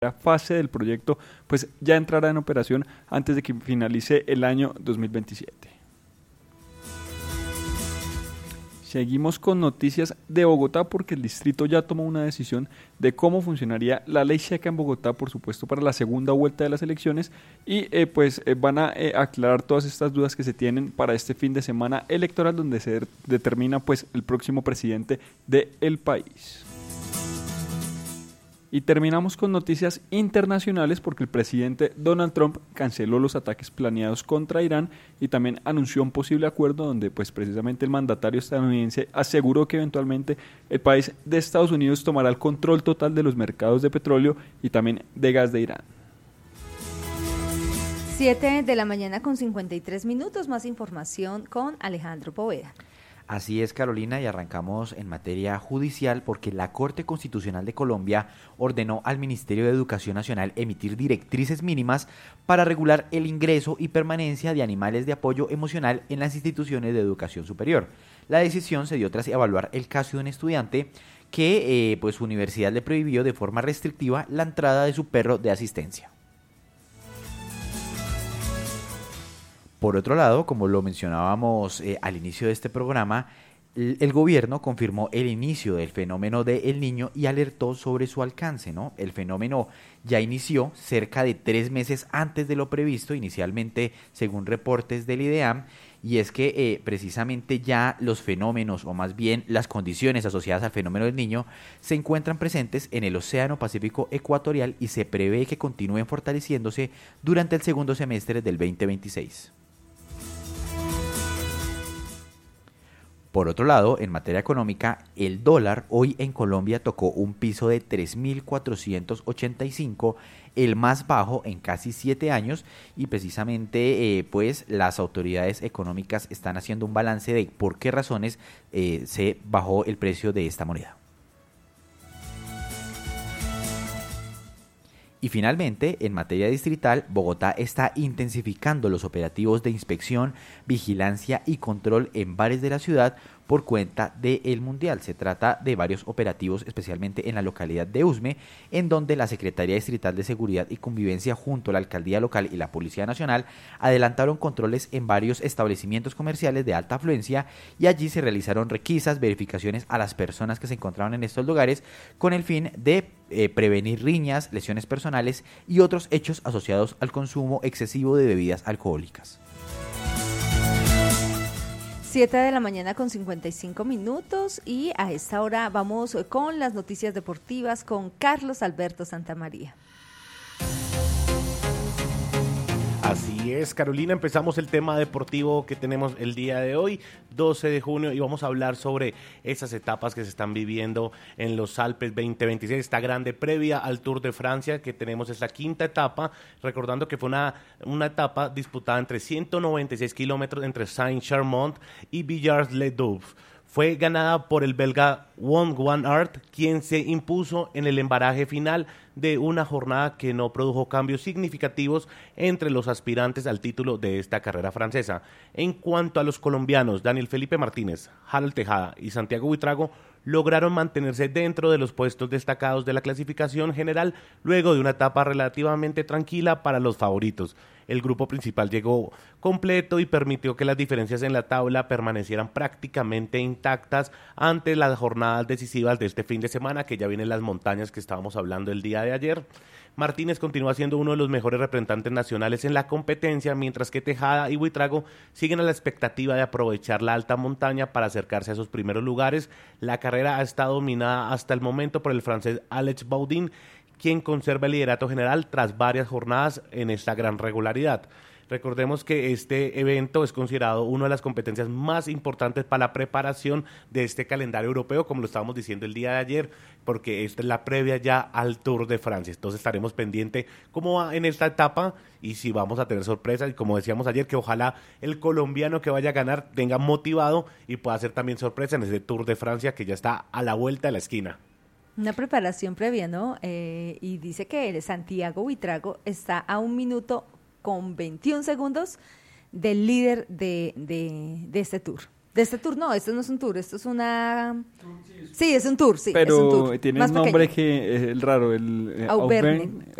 fase del proyecto pues ya entrará en operación antes de que finalice el año 2027. Seguimos con noticias de Bogotá porque el distrito ya tomó una decisión de cómo funcionaría la ley seca en Bogotá, por supuesto, para la segunda vuelta de las elecciones y van a aclarar todas estas dudas que se tienen para este fin de semana electoral donde se determina pues el próximo presidente del país. Y terminamos con noticias internacionales porque el presidente Donald Trump canceló los ataques planeados contra Irán y también anunció un posible acuerdo donde pues precisamente el mandatario estadounidense aseguró que eventualmente el país de Estados Unidos tomará el control total de los mercados de petróleo y también de gas de Irán. 7:00 con 53 minutos, más información con Alejandro Poveda. Así es, Carolina, y arrancamos en materia judicial porque la Corte Constitucional de Colombia ordenó al Ministerio de Educación Nacional emitir directrices mínimas para regular el ingreso y permanencia de animales de apoyo emocional en las instituciones de educación superior. La decisión se dio tras evaluar el caso de un estudiante que su universidad le prohibió de forma restrictiva la entrada de su perro de asistencia. Por otro lado, como lo mencionábamos al inicio de este programa, el gobierno confirmó el inicio del fenómeno de El Niño y alertó sobre su alcance, ¿no? El fenómeno ya inició cerca de 3 meses antes de lo previsto, inicialmente según reportes del IDEAM, y es que precisamente ya los fenómenos, o más bien las condiciones asociadas al fenómeno del Niño, se encuentran presentes en el Océano Pacífico Ecuatorial y se prevé que continúen fortaleciéndose durante el segundo semestre del 2026. Por otro lado, en materia económica, el dólar hoy en Colombia tocó un piso de 3.485, el más bajo en casi 7 años, y precisamente las autoridades económicas están haciendo un balance de por qué razones se bajó el precio de esta moneda. Y finalmente, en materia distrital, Bogotá está intensificando los operativos de inspección, vigilancia y control en bares de la ciudad por cuenta del Mundial. Se trata de varios operativos, especialmente en la localidad de Usme, en donde la Secretaría Distrital de Seguridad y Convivencia junto a la Alcaldía Local y la Policía Nacional adelantaron controles en varios establecimientos comerciales de alta afluencia y allí se realizaron requisas, verificaciones a las personas que se encontraban en estos lugares con el fin de prevenir riñas, lesiones personales y otros hechos asociados al consumo excesivo de bebidas alcohólicas. 7:00 con 55 minutos y a esta hora vamos con las noticias deportivas con Carlos Alberto Santamaría. Así es, Carolina, empezamos el tema deportivo que tenemos el día de hoy, 12 de junio, y vamos a hablar sobre esas etapas que se están viviendo en los Alpes 2026, esta grande previa al Tour de Francia que tenemos, es la quinta etapa, recordando que fue una etapa disputada entre 196 kilómetros entre Saint-Chamond y Villars-le-Duc. Fue ganada por el belga Wout van Aert, quien se impuso en el embaraje final de una jornada que no produjo cambios significativos entre los aspirantes al título de esta carrera francesa. En cuanto a los colombianos, Daniel Felipe Martínez, Harold Tejada y Santiago Buitrago lograron mantenerse dentro de los puestos destacados de la clasificación general luego de una etapa relativamente tranquila para los favoritos. El grupo principal llegó completo y permitió que las diferencias en la tabla permanecieran prácticamente intactas ante las jornadas decisivas de este fin de semana, que ya vienen las montañas que estábamos hablando el día de ayer. Martínez continúa siendo uno de los mejores representantes nacionales en la competencia, mientras que Tejada y Buitrago siguen a la expectativa de aprovechar la alta montaña para acercarse a esos primeros lugares. La carrera ha estado dominada hasta el momento por el francés Alex Baudin, quien conserva el liderato general tras varias jornadas en esta gran regularidad. Recordemos que este evento es considerado una de las competencias más importantes para la preparación de este calendario europeo, como lo estábamos diciendo el día de ayer, porque esta es la previa ya al Tour de Francia. Entonces estaremos pendientes cómo va en esta etapa y si vamos a tener sorpresas. Y como decíamos ayer, que ojalá el colombiano que vaya a ganar venga motivado y pueda hacer también sorpresa en ese Tour de Francia que ya está a la vuelta de la esquina. Una preparación previa, ¿no? Y dice que Santiago Buitrago está a 1 minuto con 21 segundos del líder de este Tour. De este tour, no, esto no es un tour, esto es una... Sí, es un tour, sí, Pero es un tour. tiene más un nombre pequeño. que es el raro, el Auvergne.